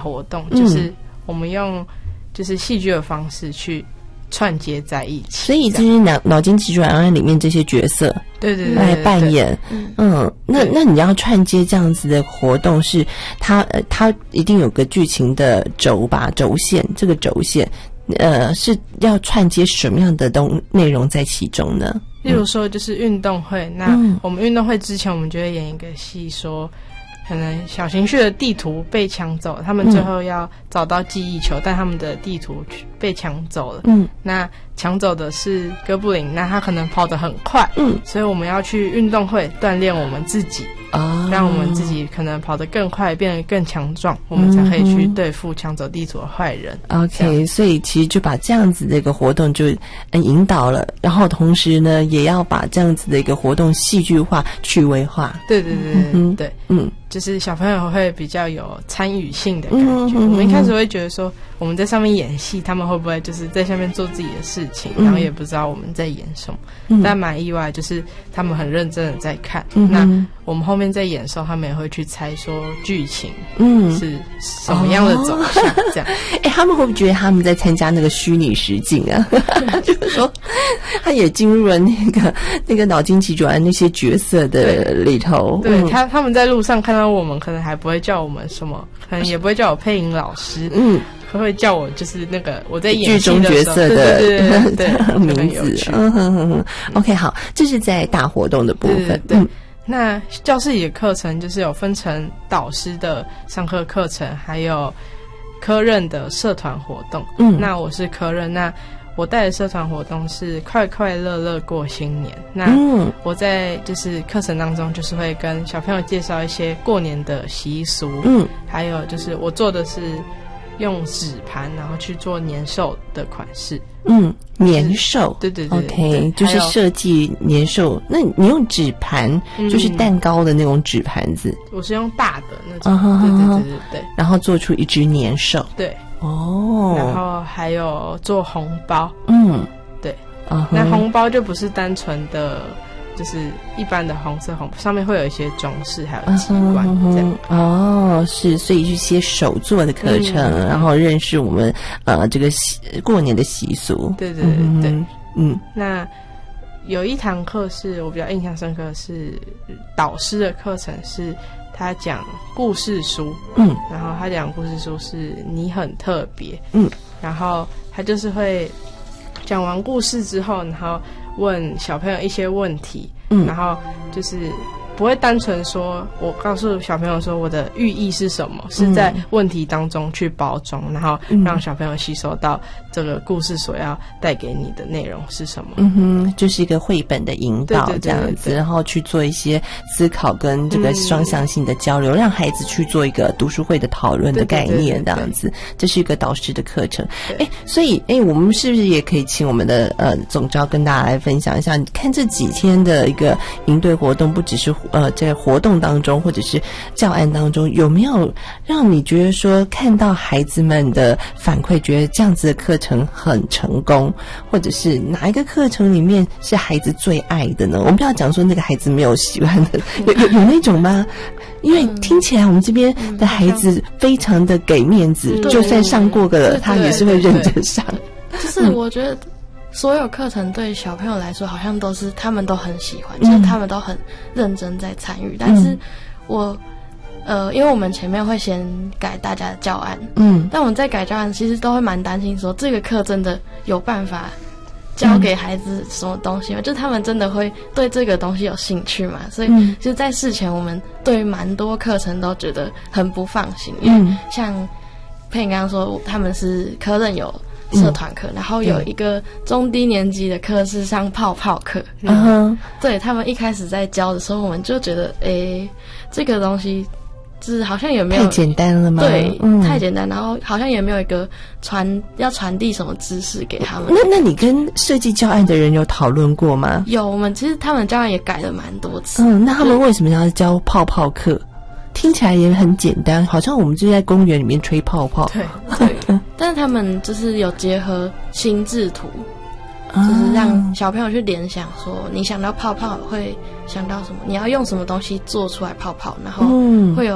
活动，就是我们用就是戏剧的方式去串接在一起， 所以就是脑筋急转弯里面这些角色， 对来扮演。那你要串接这样子的活动，是它一定有个剧情的轴吧，轴线，这个轴线是要串接什么样的内容在其中呢？ 例如说就是运动会，那我们运动会之前我们就会演一个戏，说可能小情绪的地图被抢走，他们最后要找到记忆球，但他们的地图被抢走了。那抢走的是哥布林，那他可能跑得很快，所以我们要去运动会锻炼我们自己，让我们自己可能跑得更快，变得更强壮，我们才可以去对付抢走地图的坏人。 OK， 所以其实就把这样子的一个活动就引导了，然后同时呢，也要把这样子的一个活动戏剧化、趣味化。 对，就是小朋友会比较有参与性的感觉。我们一开始会觉得说我们在上面演戏，他们会不会就是在下面做自己的事情，然后也不知道我们在演什么。但蛮意外，就是他们很认真的在看。那我们后面在演的时候，他们也会去猜说剧情是什么样的走向，这样。 他们会不会觉得他们在参加那个虚拟实境啊？就是说，他也进入了那个脑筋急转弯那些角色的里头。 对，他们在路上看到我们，可能还不会叫我们什么，可能也不会叫我配音老师，会叫我就是那个我在演戏的时候剧中角色的对名字。OK， 好，这是在大活动的部分。 对。那教室里的课程就是有分成导师的上课课程，还有科任的社团活动。那我是科任，那我带的社团活动是快快乐乐过新年。那我在就是课程当中，就是会跟小朋友介绍一些过年的习俗。还有就是我做的是用纸盘，然后去做年兽的款式。 年兽， 对 OK， 就是设计年兽。那你用纸盘，就是蛋糕的那种纸盘子。 我是用大的那种，对。 然后做出一只年兽。 对。然后还有做红包。对。那红包就不是单纯的就是一般的红色红包，上面会有一些装饰，还有机关这样。 是，所以一些手作的课程，然后认识我们这个过年的习俗。 对。那有一堂课是我比较印象深刻，是导师的课程，是他讲故事书。然后他讲故事书是你很特别。然后他就是会讲完故事之后，然后问小朋友一些问题，然后就是不会单纯说我告诉小朋友说我的寓意是什么，是在问题当中去包装，然后让小朋友吸收到这个故事所要带给你的内容是什么。 就是一个绘本的引导这样子，然后去做一些思考跟这个双向性的交流，让孩子去做一个读书会的讨论的概念这样子。这是一个导师的课程。所以我们是不是也可以请我们的总召跟大家来分享一下，你看这几天的一个营队活动，不只是在活动当中或者是教案当中，有没有让你觉得说看到孩子们的反馈，觉得这样子的课程很成功，或者是哪一个课程里面是孩子最爱的呢？我们不要讲说那个孩子没有喜欢的，有那种吗？因为听起来我们这边的孩子非常的给面子，就算上过个了，他也是会认真上。 就是我觉得所有课程对小朋友来说好像都是他们都很喜欢，就是他们都很认真在参与。但是因为我们前面会先改大家的教案，但我们在改教案其实都会蛮担心说这个课真的有办法教给孩子什么东西吗？就是他们真的会对这个东西有兴趣嘛？所以其实在事前我们对蛮多课程都觉得很不放心，因为像佩颖刚刚说他们是科任有社团课，然后有一个中低年级的课是上泡泡课。对，他们一开始在教的时候，我们就觉得这个东西就是好像也没有太简单了吗？ 对，太简单，然后好像也没有一个要传递什么知识给他们。 那你跟设计教案的人有讨论过吗？ 有，我们其实他们教案也改了蛮多次。 那他们为什么要教泡泡课？听起来也很简单，好像我们就在公园里面吹泡泡。 对，但是他们就是有结合心智图，就是让小朋友去联想说你想到泡泡会想到什么，你要用什么东西做出来泡泡，然后会有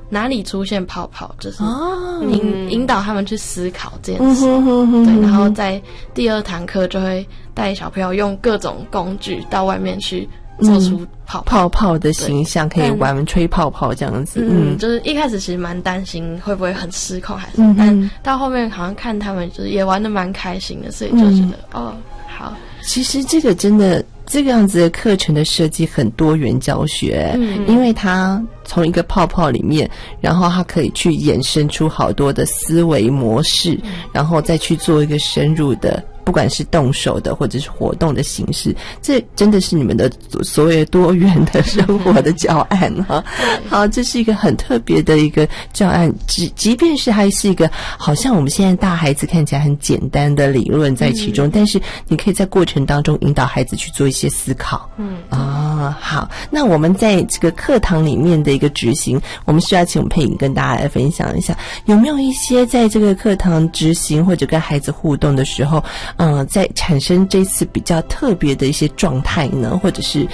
哪里出现泡泡，就是引导他们去思考这件事。对，然后在第2堂课就会带小朋友用各种工具到外面去做出泡泡的形象，可以玩吹泡泡这样子。 就是一开始其实蛮担心会不会很失控还是，但到后面好像看他们就是也玩得蛮开心的，所以就觉得好。 其实这个真的这个样子的课程的设计很多元教学，因为它从一个泡泡里面，然后它可以去衍生出好多的思维模式，然后再去做一个深入的，不管是动手的或者是活动的形式，这真的是你们的所谓多元的生活的教案哈。好，这是一个很特别的一个教案，即便是还是一个好像我们现在大孩子看起来很简单的理论在其中，但是你可以在过程当中引导孩子去做一些思考。好，那我们在这个课堂里面的一个执行，我们需要请佩颖跟大家来分享一下，有没有一些在这个课堂执行或者跟孩子互动的时候，在产生这次比较特别的一些状态呢，或者是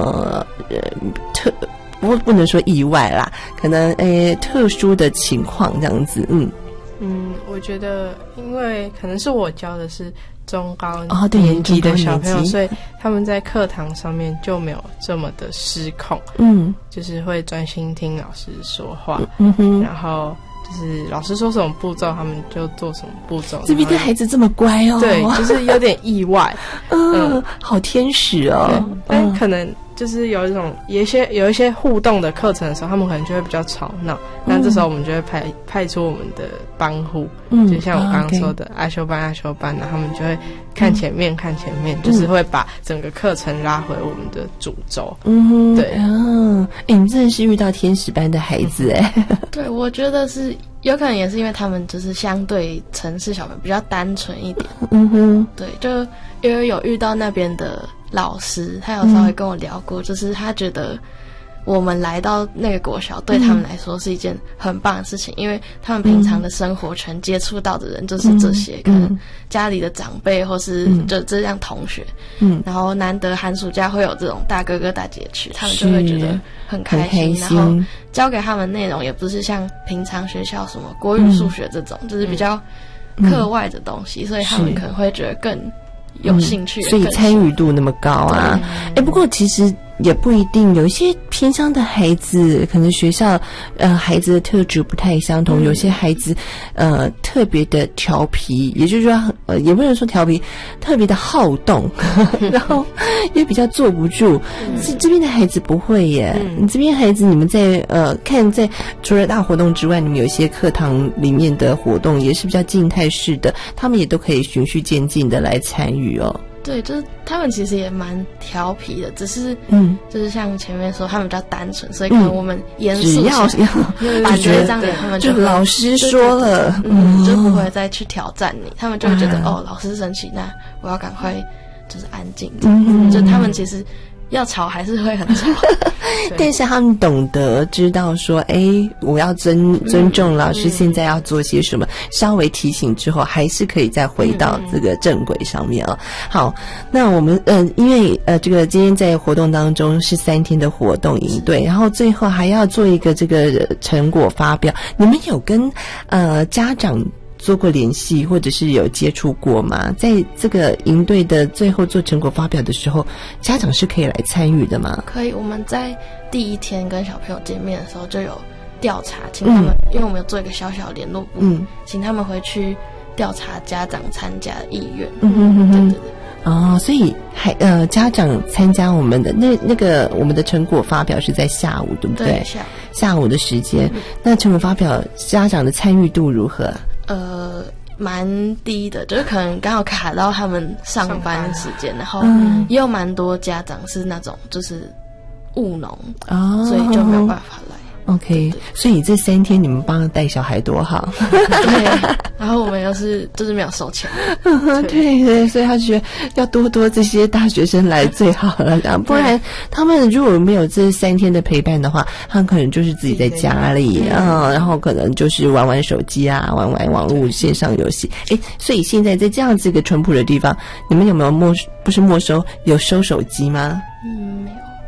不能说意外啦，可能特殊的情况这样子。 我觉得因为可能是我教的是中高年级的小朋友，所以他们在课堂上面就没有这么的失控，就是会专心听老师说话，然后就是老师说什么步骤他们就做什么步骤。 这边的孩子这么乖哦。 对，就是有点意外。 好天使哦。 但可能就是有一些互动的课程的时候，他们可能就会比较吵闹，那这时候我们就会派出我们的帮护，就像我刚刚说的阿修班，然后他们就会看前面，就是会把整个课程拉回我们的主轴。对。 你真的是遇到天使般的孩子对，我觉得是有可能也是因为他们就是相对城市小朋友比较单纯一点。对，就因为有遇到那边的老师，他有稍微跟我聊过，就是他觉得我们来到那个国小对他们来说是一件很棒的事情，因为他们平常的生活圈接触到的人就是这些，可能家里的长辈或是就这样同学，然后难得寒暑假会有这种大哥哥大姐去，他们就会觉得很开心，然后教给他们内容也不是像平常学校什么国语数学这种，就是比较课外的东西，所以他们可能会觉得更有兴趣， 所以参与度那么高啊。不过其实也不一定，有一些偏乡的孩子可能学校孩子的特质不太相同，有些孩子特别的调皮，也就是说也不能说调皮，特别的好动然后也比较坐不住。这边的孩子不会耶。你这边孩子你们在看在除了大活动之外，你们有一些课堂里面的活动也是比较静态式的，他们也都可以循序渐进的来参与哦。 对，就是他们其实也蛮调皮的，只是就是像前面说他们比较单纯，所以可能我们严肃把这张给他们就老师说了， 就不会再去挑战你，他们就会觉得老师生气，那我要赶快就是安静，就他们其实要吵还是会很吵但是他们懂得知道说我要尊重老师现在要做些什么，稍微提醒之后还是可以再回到这个正轨上面啊。好，那我们因为这个今天在活动当中是3天的活动营队，然后最后还要做一个这个成果发表，你们有跟家长做过联系或者是有接触过吗？在这个营队的最后做成果发表的时候，家长是可以来参与的吗？ 可以，我们在第1天跟小朋友见面的时候就有调查，请他们因为我们有做一个小小联络部，请他们回去调查家长参加的意愿。 对。所以家长参加我们的那个我们的成果发表是在下午，对不对？ 对， 下午的时间。那成果发表家长的参与度如何？ 蛮低的，就是可能刚好卡到他们上班时间，然后也有蛮多家长是那种就是务农，所以就没有办法来。 OK， 所以这3天你们帮他带小孩多好。 对，然后我们就是没有收钱。 对，所以他觉得要多这些大学生来最好了，不然他们如果没有这3天的陪伴的话，他们可能就是自己在家里然后可能就是玩手机啊，玩网络线上游戏。所以现在在这样子一个淳朴的地方，你们有没有有收手机吗？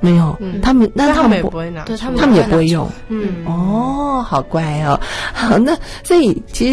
没有，他们也不会拿， 对，他们也不会用。 嗯， 哦，好乖哦。好，那所以其实